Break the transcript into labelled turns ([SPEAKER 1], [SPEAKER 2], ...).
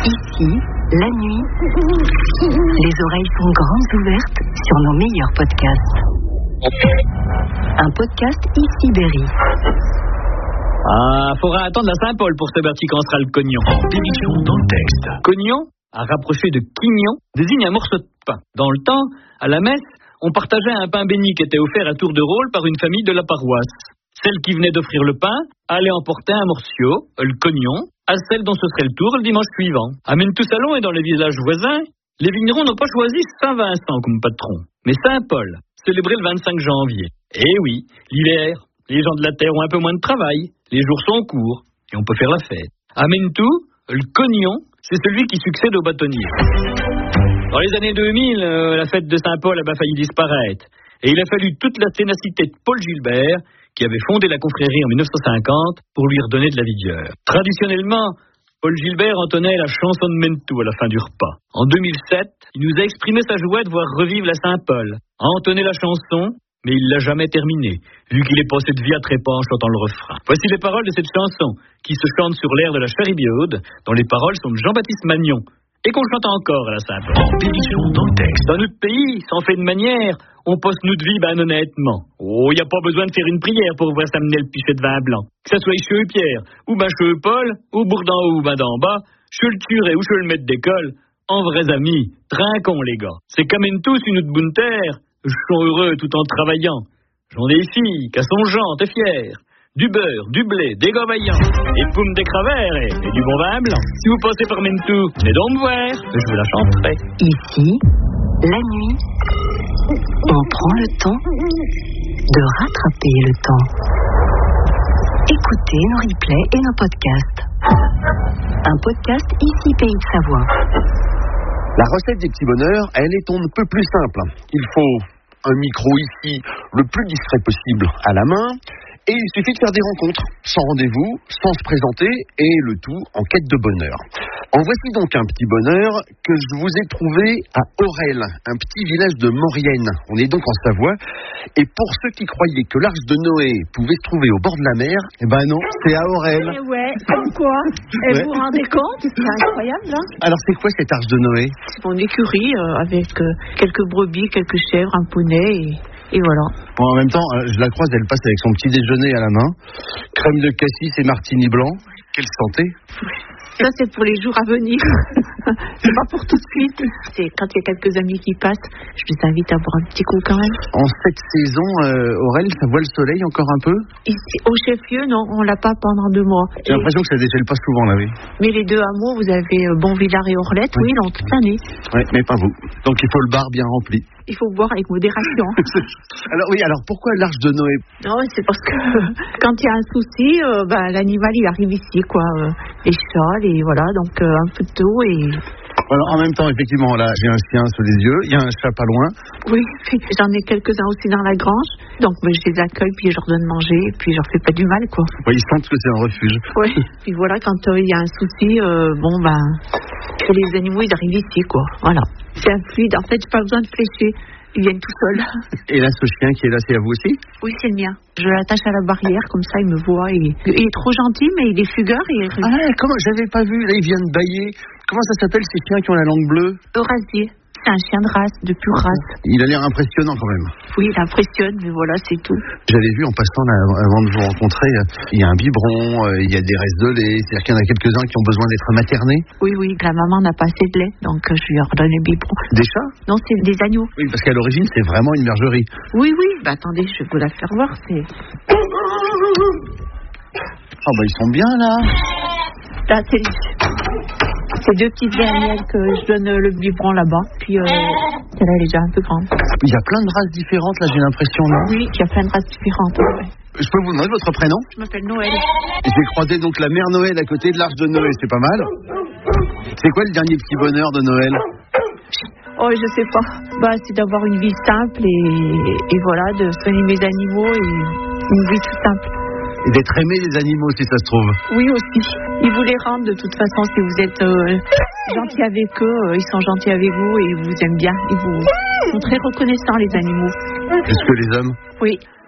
[SPEAKER 1] Ici, la nuit, les oreilles sont grandes ouvertes sur nos meilleurs podcasts. Un podcast Ici Berry.
[SPEAKER 2] Faudra attendre la Saint-Paul pour savoir qui cancera le cognon.
[SPEAKER 3] Démission dans le texte.
[SPEAKER 2] Cognon, à rapprocher de quignon, désigne un morceau de pain. Dans le temps, à la messe, on partageait un pain béni qui était offert à tour de rôle par une famille de la paroisse. Celle qui venait d'offrir le pain allait emporter un morceau, le cognon, à celle dont ce serait le tour le dimanche suivant. À Mentoussalon et dans les villages voisins, les vignerons n'ont pas choisi Saint-Vincent comme patron, mais Saint-Paul, célébré le 25 janvier. Eh oui, l'hiver, les gens de la terre ont un peu moins de travail, les jours sont courts, et on peut faire la fête. À Mentou, le cognon, c'est celui qui succède au bâtonnier. Dans les années 2000, la fête de Saint-Paul a failli disparaître, et il a fallu toute la ténacité de Paul Gilbert, qui avait fondé la confrérie en 1950 pour lui redonner de la vigueur. Traditionnellement, Paul Gilbert entonnait la chanson de Mentou à la fin du repas. En 2007, il nous a exprimé sa joie de voir revivre la Saint-Paul, a entonné la chanson, mais il l'a jamais terminée, vu qu'il est passé de vie à trépas en chantant le refrain. Voici les paroles de cette chanson, qui se chante sur l'air de la Charibiaude, dont les paroles sont de Jean-Baptiste Magnon, et qu'on chante encore à la Saint-Paul.
[SPEAKER 3] Démission dans le texte.
[SPEAKER 2] Dans notre pays, sans fait de manière, on passe notre vie honnêtement. Oh, y a pas besoin de faire une prière pour voir s'amener le pichet de vin blanc. Que ça soit chez Pierre, ou chez Paul, ou bourg d'en haut, ou d'en bas, chez le curé ou chez le maître d'école, en vrais amis, trinquons les gars. C'est quand même tous une autre bonne terre, je suis heureux tout en travaillant. J'en ai des filles, qu'à sont jantes et fières. Du beurre, du blé, des gars vaillants, et poum des cravers et du bon vin blanc. Si vous passez par Mentou, venez donc me voir, je vous la chanterai.
[SPEAKER 1] Ici, la nuit, on prend le temps de rattraper le temps. Écoutez nos replays et nos podcasts. Un podcast Ici Pays de Savoie.
[SPEAKER 4] La recette des petits bonheurs, elle est on ne peut plus simple. Il faut un micro ici, le plus discret possible à la main, et il suffit de faire des rencontres, sans rendez-vous, sans se présenter, et le tout en quête de bonheur. En voici donc un petit bonheur que je vous ai trouvé à Aurel, un petit village de Maurienne. On est donc en Savoie, et pour ceux qui croyaient que l'arche de Noé pouvait se trouver au bord de la mer, eh ben non, c'est à Aurel.
[SPEAKER 5] Eh ouais, comme quoi. Vous vous rendez compte? C'est incroyable, là.
[SPEAKER 4] Alors c'est quoi cette arche de Noé?
[SPEAKER 5] C'est mon écurie avec quelques brebis, quelques chèvres, un poney et voilà.
[SPEAKER 4] Bon, en même temps, je la croise, elle passe avec son petit déjeuner à la main, crème de cassis et martini blanc. Quelle santé!
[SPEAKER 5] Ça, c'est pour les jours à venir. C'est pas pour tout de suite. C'est quand il y a quelques amis qui passent, je les invite à boire un petit coup quand même.
[SPEAKER 4] En cette saison, Aurel, ça voit le soleil encore un peu?
[SPEAKER 5] Ici, au chef-lieu, non, on l'a pas pendant 2 mois.
[SPEAKER 4] J'ai l'impression que ça déchelle pas souvent, là, oui.
[SPEAKER 5] Mais les 2 hameaux, vous avez Bonvillard et Orlette, oui, dans toute l'année.
[SPEAKER 4] Oui, mais pas vous. Donc il faut le bar bien rempli.
[SPEAKER 5] Il faut boire avec modération.
[SPEAKER 4] Alors pourquoi l'arche de Noé?
[SPEAKER 5] Non, c'est parce que quand il y a un souci, l'animal il arrive ici, quoi. Les chats, voilà, donc un peu de tout et.
[SPEAKER 4] Alors, en même temps, effectivement, là, j'ai un chien sous les yeux, il y a un chat pas loin.
[SPEAKER 5] Oui, j'en ai quelques-uns aussi dans la grange, donc je les accueille, puis je leur donne manger, et puis je leur fais pas du mal, quoi.
[SPEAKER 4] Oui, ils sentent que c'est un refuge.
[SPEAKER 5] Oui, puis voilà, quand il y a un souci, les animaux, ils arrivent ici, quoi, voilà. C'est un fluide, en fait, j'ai pas besoin de flécher. Ils viennent tout seuls.
[SPEAKER 4] Et là, ce chien qui est là, c'est à vous aussi?
[SPEAKER 5] Oui, c'est le mien. Je l'attache à la barrière, comme ça, il me voit. Il est trop gentil, mais il est fugueur.
[SPEAKER 4] Comment? J'avais pas vu. Là, il vient de bâiller. Comment ça s'appelle, ces chiens qui ont la langue bleue?
[SPEAKER 5] Eurasier. C'est un chien de race, de pure race.
[SPEAKER 4] Il a l'air impressionnant quand même.
[SPEAKER 5] Oui, il impressionne, mais voilà, c'est tout.
[SPEAKER 4] J'avais vu en passant, là, avant de vous rencontrer, il y a un biberon, il y a des restes de lait, c'est-à-dire qu'il y en a quelques-uns qui ont besoin d'être maternés.
[SPEAKER 5] Oui, la maman n'a pas assez de lait, donc je lui redonne le biberon.
[SPEAKER 4] Des chats?
[SPEAKER 5] Non, c'est des agneaux.
[SPEAKER 4] Oui, parce qu'à l'origine, c'est vraiment une bergerie.
[SPEAKER 5] Oui, attendez, je vais vous la faire voir, c'est...
[SPEAKER 4] Ils sont bien, là.
[SPEAKER 5] Là, c'est 2 petites dernières que je donne le biberon là-bas. Puis celle-là, elle est déjà un peu grande.
[SPEAKER 4] Il y a plein de races différentes, là, j'ai l'impression, non?
[SPEAKER 5] Oui, il y a plein de races différentes. Ouais.
[SPEAKER 4] Je peux vous demander votre prénom?
[SPEAKER 5] Je m'appelle Noël.
[SPEAKER 4] J'ai croisé donc la mère Noël à côté de l'arche de Noé, c'est pas mal. C'est quoi le dernier petit bonheur de Noël?
[SPEAKER 5] Oh, je sais pas. C'est d'avoir une vie simple et voilà, de soigner mes animaux et une vie tout simple.
[SPEAKER 4] Et d'être aimé les animaux, si ça se trouve.
[SPEAKER 5] Oui, aussi. Ils vous les rendent de toute façon si vous êtes gentil avec eux. Ils sont gentils avec vous et ils vous aiment bien. Ils sont très reconnaissants, les animaux.
[SPEAKER 4] Plus que les hommes?
[SPEAKER 5] Oui.